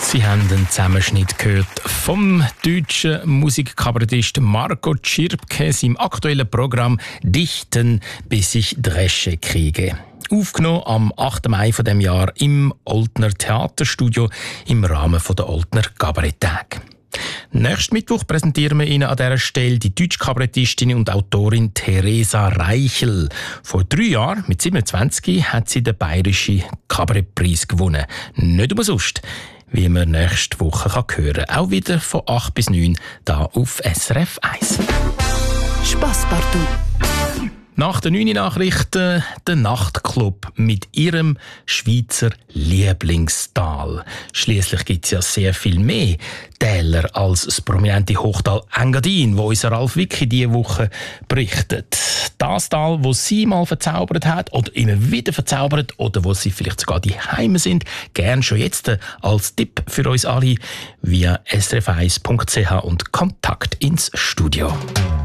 Sie haben einen Zusammenschnitt gehört vom deutschen Musikkabarettist Marco Tschirpke, seinem aktuellen Programm «Dichten, bis ich Dresche kriege». Aufgenommen am 8. Mai von dem Jahr im Oltner Theaterstudio im Rahmen der Oltner Kabaretttage. Nächsten Mittwoch präsentieren wir Ihnen an dieser Stelle die deutsche Kabarettistin und Autorin Theresa Reichel. Vor 3 Jahren, mit 27, hat sie den Bayerischen Kabarettpreis gewonnen. Nicht umsonst, wie man nächste Woche hören kann. Auch wieder von 8 bis 9 hier auf SRF 1. Spasspartout. Nach den 9 Nachrichten der Nachtclub mit ihrem Schweizer Lieblingstal. Schliesslich gibt es ja sehr viel mehr Täler als das prominente Hochtal Engadin, wo unser Ralf Wicki diese Woche berichtet. Das Tal, wo sie mal verzaubert hat oder immer wieder verzaubert oder wo sie vielleicht sogar die Heime sind, gern schon jetzt als Tipp für uns alle via srf1.ch und Kontakt ins Studio.